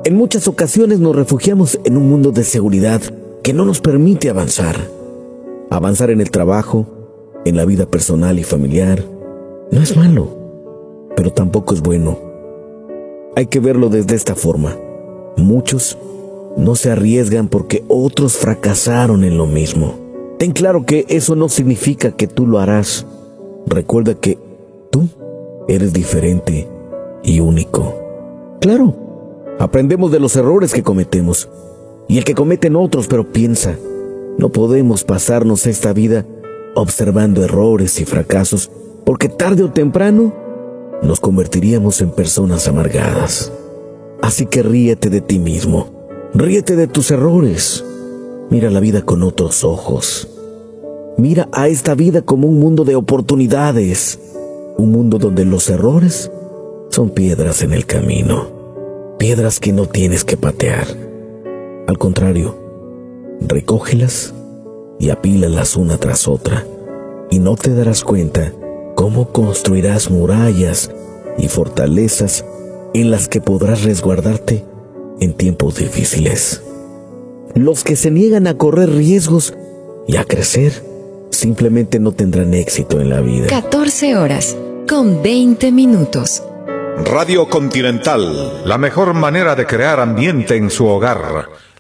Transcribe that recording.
En muchas ocasiones nos refugiamos en un mundo de seguridad que no nos permite avanzar. Avanzar en el trabajo, en la vida personal y familiar, no es malo, pero tampoco es bueno. Hay que verlo desde esta forma. Muchos no se arriesgan porque otros fracasaron en lo mismo. Ten claro que eso no significa que tú lo harás. Recuerda que tú eres diferente y único. Claro, aprendemos de los errores que cometemos y el que cometen otros, pero piensa, no podemos pasarnos esta vida observando errores y fracasos, porque tarde o temprano nos convertiríamos en personas amargadas. Así que ríete de ti mismo, ríete de tus errores. Mira la vida con otros ojos. Mira a esta vida como un mundo de oportunidades, un mundo donde los errores son piedras en el camino, piedras que no tienes que patear. Al contrario, recógelas y apílalas una tras otra, y no te darás cuenta cómo construirás murallas y fortalezas en las que podrás resguardarte en tiempos difíciles. Los que se niegan a correr riesgos y a crecer simplemente no tendrán éxito en la vida. 14 horas con 20 minutos. Radio Continental, la mejor manera de crear ambiente en su hogar.